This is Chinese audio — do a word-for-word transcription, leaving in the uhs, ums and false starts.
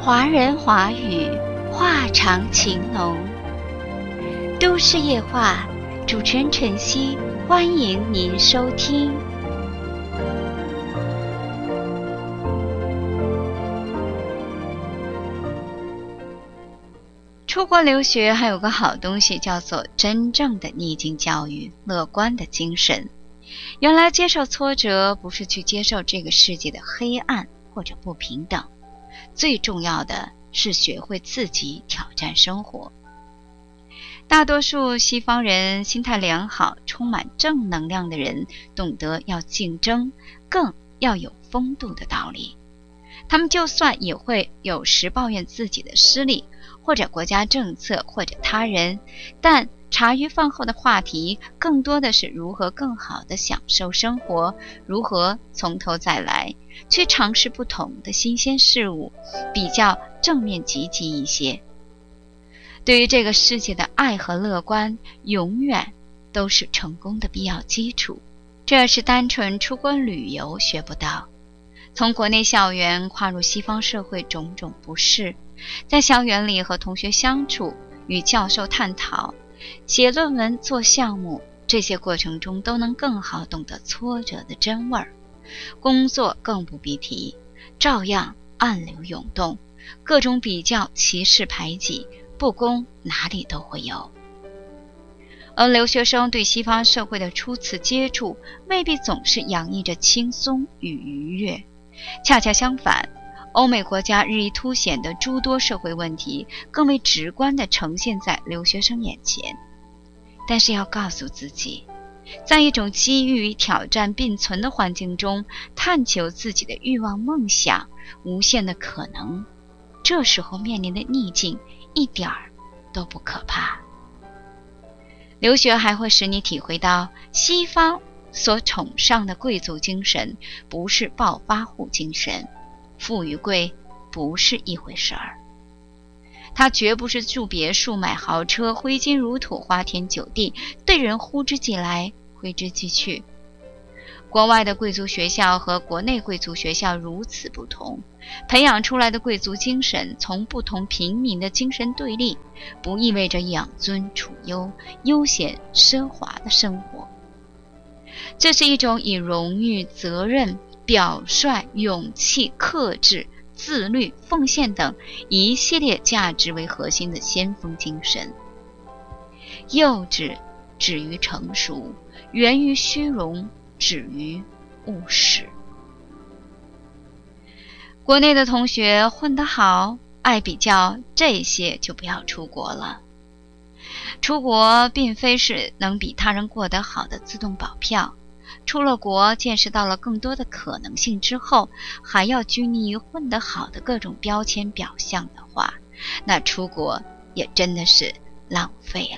华人华语，话长情浓。都市夜话，主持人晨曦，欢迎您收听。出国留学还有个好东西，叫做真正的逆境教育，乐观的精神。原来接受挫折不是去接受这个世界的黑暗或者不平等，最重要的是学会自己挑战生活。大多数西方人心态良好、充满正能量的人，懂得要竞争，更要有风度的道理。他们就算也会有时抱怨自己的失利，或者国家政策，或者他人，但茶余饭后的话题更多的是如何更好地享受生活，如何从头再来，去尝试不同的新鲜事物，比较正面积极一些。对于这个世界的爱和乐观，永远都是成功的必要基础，这是单纯出国旅游学不到。从国内校园跨入西方社会，种种不适，在校园里和同学相处，与教授探讨，写论文做项目，这些过程中都能更好懂得挫折的真味儿。工作更不必提，照样暗流涌动，各种比较、歧视、排挤，不公哪里都会有。而留学生对西方社会的初次接触，未必总是洋溢着轻松与愉悦，恰恰相反，欧美国家日益凸显的诸多社会问题，更为直观地呈现在留学生眼前。但是要告诉自己，在一种机遇与挑战并存的环境中，探求自己的欲望、梦想，无限的可能，这时候面临的逆境一点儿都不可怕。留学还会使你体会到，西方所崇尚的贵族精神不是暴发户精神，富与贵不是一回事儿。他绝不是住别墅、买豪车、挥金如土、花天酒地，对人呼之即来，挥之即去。国外的贵族学校和国内贵族学校如此不同，培养出来的贵族精神从不同平民的精神对立，不意味着养尊处优、悠闲奢华的生活。这是一种以荣誉、责任、表率、勇气、克制、自律、奉献等一系列价值为核心的先锋精神。幼稚止于成熟，源于虚荣，止于务实。国内的同学混得好，爱比较，这些就不要出国了。出国并非是能比他人过得好的自动保票，出了国见识到了更多的可能性之后，还要拘泥于混得好的各种标签表象的话，那出国也真的是浪费了。